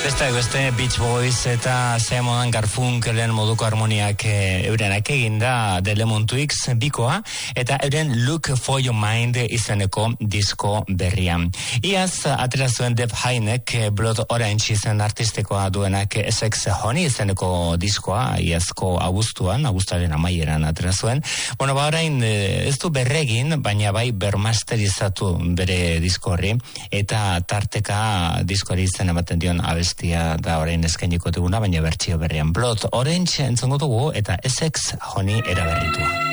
Beste Beach Boys eta Simon & Garfunkelen moduko harmoniak eurenak eginda The Lemon Twigs bikoa eta euren Look for Your Mind izeneko disko berrian. Iaz atera zuen Deb Hynek Blood Orange izen artistikoa duenak Sex Honey izeneko diskoa iazko abuztuaren amaieran atera zuen. Bueno, orain ez du berregin, baina bai bermasterizatu bere disko horri eta tarteka diskoari izen ematen dion abestia da orain eskainiko duguna, baina bertsio berrian Blood Orange entzongo dugu eta Sex Honey eraberritua.